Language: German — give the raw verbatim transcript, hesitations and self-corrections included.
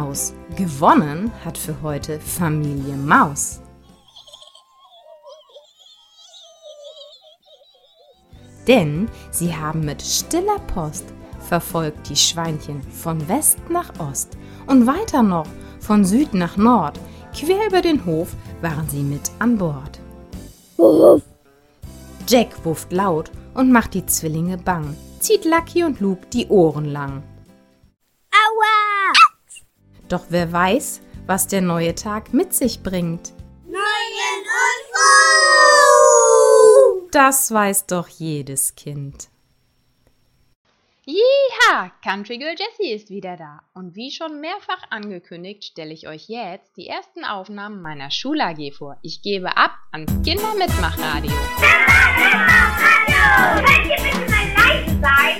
aus. Gewonnen hat für heute Familie Maus. Denn sie haben mit stiller Post verfolgt die Schweinchen von West nach Ost und weiter noch von Süd nach Nord. Quer über den Hof waren sie mit an Bord. Jack wufft laut und macht die Zwillinge bang, zieht Lucky und Luke die Ohren lang. Aua! Doch wer weiß, was der neue Tag mit sich bringt. Neuen Unfug! Das weiß doch jedes Kind. Jeha! Country Girl Jessie ist wieder da. Und wie schon mehrfach angekündigt, stelle ich euch jetzt die ersten Aufnahmen meiner Schul-A G vor. Ich gebe ab ans Kindermitmachradio. Könnt ihr bitte mal leise sein?